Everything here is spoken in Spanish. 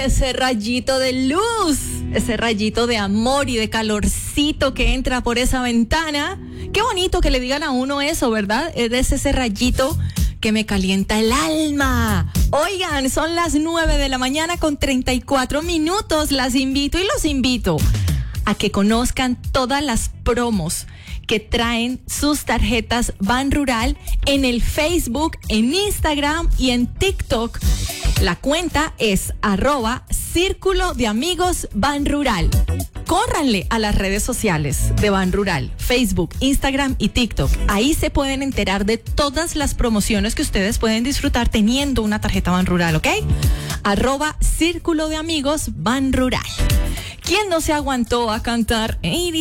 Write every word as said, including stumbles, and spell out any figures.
ese rayito de luz, ese rayito de amor y de calorcito que entra por esa ventana. Qué bonito que le digan a uno eso, ¿verdad? Es ese rayito que me calienta el alma. Oigan, son las nueve de la mañana con treinta y cuatro minutos. Las invito y los invito a que conozcan todas las promos que traen sus tarjetas Banrural en el Facebook, en Instagram y en TikTok. La cuenta es arroba Círculo de Amigos Banrural. Córranle a las redes sociales de Banrural, Facebook, Instagram y TikTok. Ahí se pueden enterar de todas las promociones que ustedes pueden disfrutar teniendo una tarjeta Banrural, ¿ok? Arroba Círculo de Amigos Banrural. ¿Quién no se aguantó a cantar